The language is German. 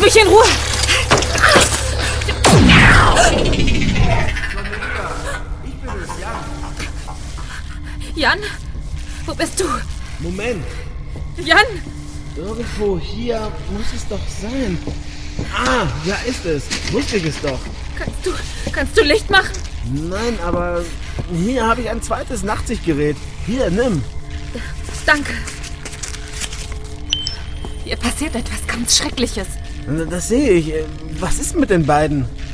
mich in Ruhe! Ich bin es, Jan. Jan? Wo bist du? Moment, Jan? irgendwo hier muss es doch sein. Ah, da ist es. Wusste ich es doch. Kannst du Licht machen? Nein, aber hier habe ich ein zweites Nachtsichtgerät. Hier, nimm. Danke. Hier passiert etwas ganz Schreckliches. Das sehe ich. Was ist mit den beiden?